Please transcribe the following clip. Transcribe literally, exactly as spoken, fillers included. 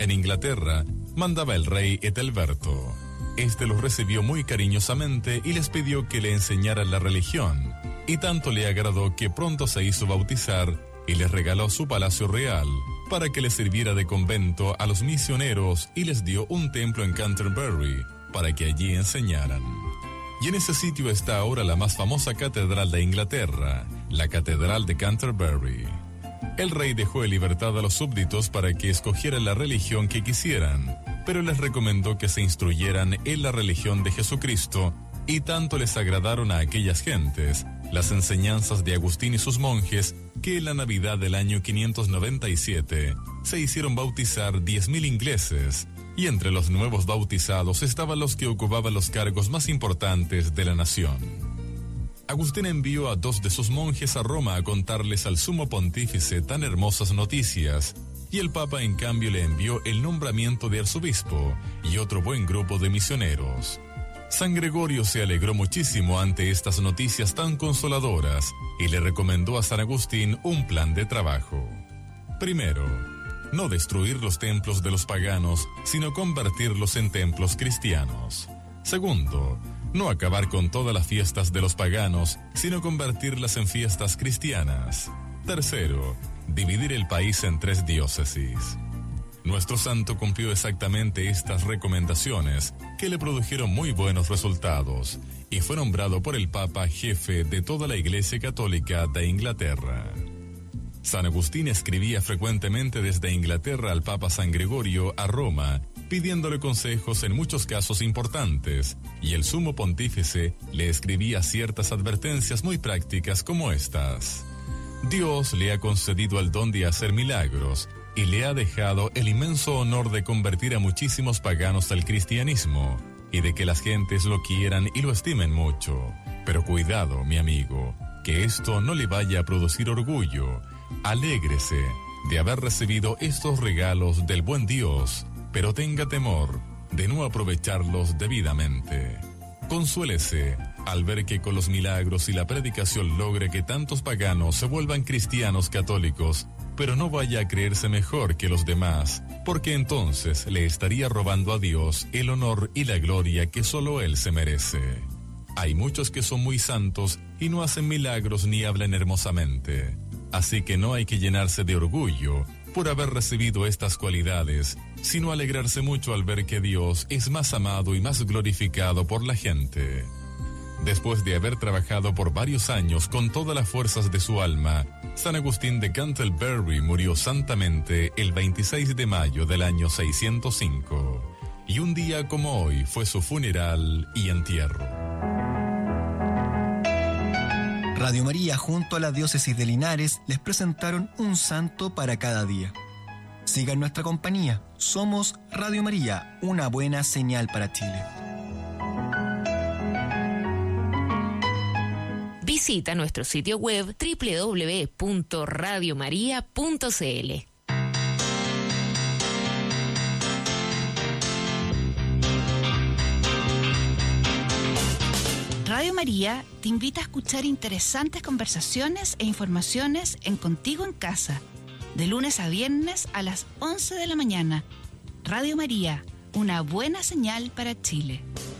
En Inglaterra mandaba el rey Ethelberto. Este los recibió muy cariñosamente y les pidió que le enseñaran la religión, y tanto le agradó que pronto se hizo bautizar y les regaló su palacio real para que les sirviera de convento a los misioneros y les dio un templo en Canterbury para que allí enseñaran. Y en ese sitio está ahora la más famosa catedral de Inglaterra, la Catedral de Canterbury. El rey dejó en libertad a los súbditos para que escogieran la religión que quisieran, pero les recomendó que se instruyeran en la religión de Jesucristo, y tanto les agradaron a aquellas gentes las enseñanzas de Agustín y sus monjes, que en la Navidad del año quinientos noventa y siete se hicieron bautizar diez mil ingleses, y entre los nuevos bautizados estaban los que ocupaban los cargos más importantes de la nación. Agustín envió a dos de sus monjes a Roma a contarles al sumo pontífice tan hermosas noticias, y el Papa en cambio le envió el nombramiento de arzobispo y otro buen grupo de misioneros. San Gregorio se alegró muchísimo ante estas noticias tan consoladoras y le recomendó a San Agustín un plan de trabajo. Primero, no destruir los templos de los paganos, sino convertirlos en templos cristianos. Segundo, no acabar con todas las fiestas de los paganos, sino convertirlas en fiestas cristianas. Tercero, dividir el país en tres diócesis. Nuestro santo cumplió exactamente estas recomendaciones, que le produjeron muy buenos resultados, y fue nombrado por el Papa jefe de toda la Iglesia Católica de Inglaterra. San Agustín escribía frecuentemente desde Inglaterra al Papa San Gregorio a Roma, pidiéndole consejos en muchos casos importantes, y el sumo pontífice le escribía ciertas advertencias muy prácticas como estas. Dios le ha concedido el don de hacer milagros, y le ha dejado el inmenso honor de convertir a muchísimos paganos al cristianismo, y de que las gentes lo quieran y lo estimen mucho. Pero cuidado, mi amigo, que esto no le vaya a producir orgullo. Alégrese de haber recibido estos regalos del buen Dios, pero tenga temor de no aprovecharlos debidamente. Consuélese al ver que con los milagros y la predicación logre que tantos paganos se vuelvan cristianos católicos, pero no vaya a creerse mejor que los demás, porque entonces le estaría robando a Dios el honor y la gloria que solo Él se merece. Hay muchos que son muy santos y no hacen milagros ni hablan hermosamente. Así que no hay que llenarse de orgullo por haber recibido estas cualidades, sino alegrarse mucho al ver que Dios es más amado y más glorificado por la gente. Después de haber trabajado por varios años con todas las fuerzas de su alma, San Agustín de Canterbury murió santamente el veintiséis de mayo del año seiscientos cinco, y un día como hoy fue su funeral y entierro. Radio María junto a la diócesis de Linares les presentaron un santo para cada día. Sigan nuestra compañía. Somos Radio María, una buena señal para Chile. Visita nuestro sitio web doble u doble u doble u punto radio maría punto c l. Radio María te invita a escuchar interesantes conversaciones e informaciones en Contigo en Casa, de lunes a viernes a las once de la mañana. Radio María, una buena señal para Chile.